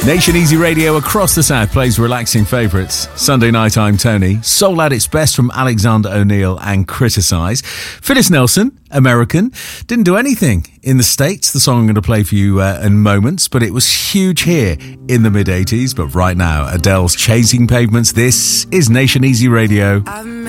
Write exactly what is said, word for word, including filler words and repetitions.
Nation Easy Radio across the South plays relaxing favourites. Sunday night, I'm Tony. Soul at its best from Alexander O'Neal and Criticise. Phyllis Nelson, American, didn't do anything in the States. The song I'm going to play for you uh, in moments, but it was huge here in the mid-eighties. But right now, Adele's Chasing Pavements. This is Nation Easy Radio.